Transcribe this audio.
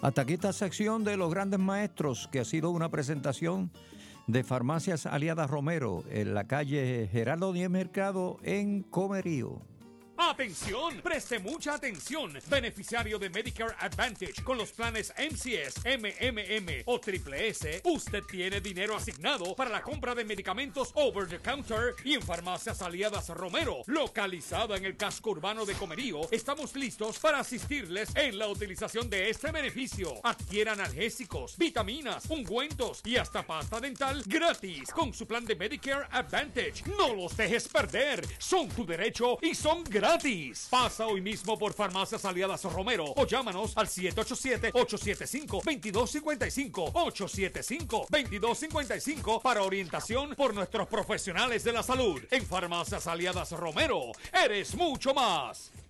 Hasta aquí esta sección de los grandes maestros, que ha sido una presentación de Farmacias Aliadas Romero en la calle Gerardo Díez Mercado en Comerío. ¡Atención! ¡Preste mucha atención! Beneficiario de Medicare Advantage con los planes MCS, MMM o Triple S, usted tiene dinero asignado para la compra de medicamentos over the counter y en Farmacias Aliadas Romero, localizada en el casco urbano de Comerío. Estamos listos para asistirles en la utilización de este beneficio. Adquiera analgésicos, vitaminas, ungüentos y hasta pasta dental gratis con su plan de Medicare Advantage. No los dejes perder. Son tu derecho y son gratis. Pasa hoy mismo por Farmacias Aliadas Romero o llámanos al 787-875-2255, 875-2255 para orientación por nuestros profesionales de la salud. En Farmacias Aliadas Romero, eres mucho más.